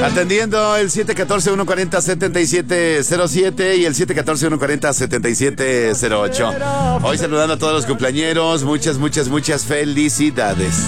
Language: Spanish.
Atendiendo el 714-140-7707 y el 714-140-7708. Hoy saludando a todos los cumpleañeros. Muchas felicidades.